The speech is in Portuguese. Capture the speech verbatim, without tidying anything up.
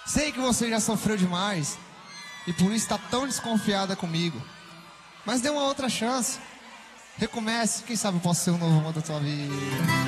Sei que você já sofreu demais e por isso está tão desconfiada comigo. Mas dê uma outra chance. Recomece, quem sabe eu posso ser o novo amor da tua vida.